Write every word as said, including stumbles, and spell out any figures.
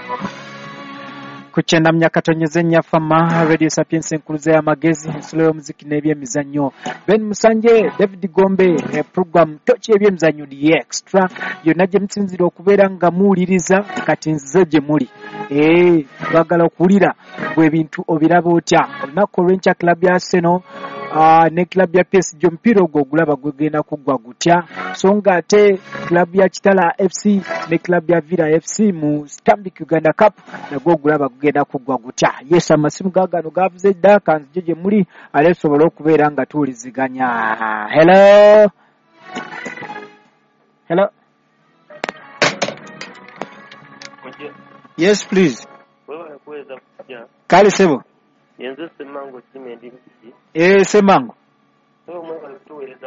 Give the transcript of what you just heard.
Kuchenda mnyakatonyeze nyafama Radio Sapiens enkuluze y'amagezi ensulo y'omuziki n'ebyemizannyo. Ben Musanje, David Gombe, e program tochi ebyemizannyo di extra yonna gye musinzira okubeera nga muwuliriza kati nzize gye muli. Eh, bagala okuwulira bwe bintu obiraba otya. Olunaku olw'enkya club ya Arsenal Uh, ne club ya P S G omupiira ogwo ogulaba gwegenda kuggwa gutya so nga ate club ya Kitala F C ne club ya Villa F C mu Stanbic Uganda Cup nagwo ogulaba gugenda kuggwa gutya. Yes, amasimu gaagano gavuze dda kanzije gye muli alesobola okubeera nga tuwuliziganya. Hello hello yes please kale sebo Yenze Semango Chimendi. Eh Semango. So mwe